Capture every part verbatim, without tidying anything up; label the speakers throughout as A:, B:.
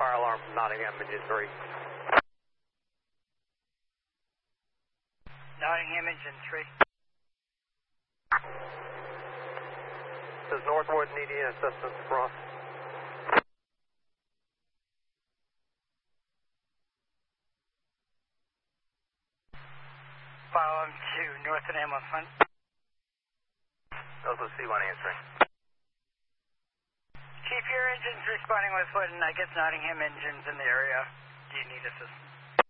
A: Fire alarm from Nottingham, engine three.
B: Nottingham, engine three.
A: Says Northwood needing assistance from us.
B: Fire alarm two, Northwood ambulance one.
A: Also C one answering.
B: Chief, your engine's responding with Wood, and I guess Nottingham engines in the area. Do you need assistance?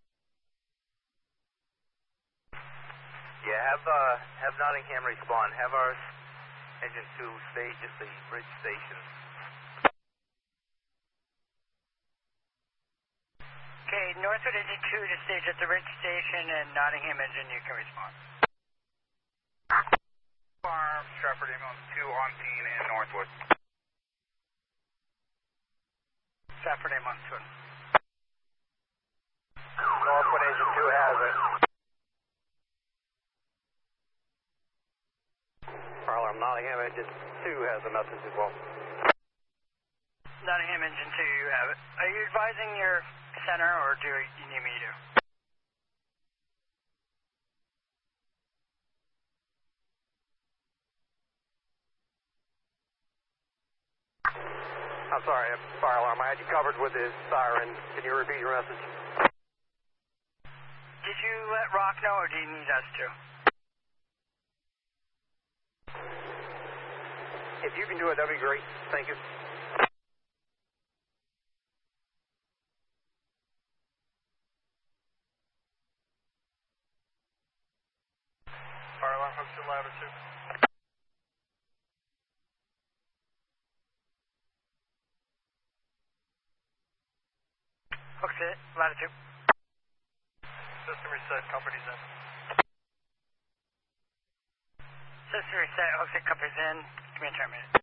A: Yeah, have uh, have Nottingham respond. Have our engine two stay at the bridge station.
B: Okay, Northwood engine two to stage at the ridge station, and Nottingham engine, you can respond.
C: Farm, Stratford ambulance two on scene in Northwood.
B: Stratford ambulance one.
A: Northwood engine two has it. Fire alarm Nottingham engine two has a message as well.
B: Nottingham engine two, you have it. Are you advising your center, or do you need me to?
A: I'm sorry, fire alarm. I had you covered with the siren. Can you repeat your message?
B: Did you let Rock know, or do you need us to?
A: If you can do it, that'd be great. Thank you.
C: Fire alarm hooks to ladder two.
B: Hooks it, latitude.
C: System reset, company's in.
B: System reset, hooks it, company's in. Give me a terminate.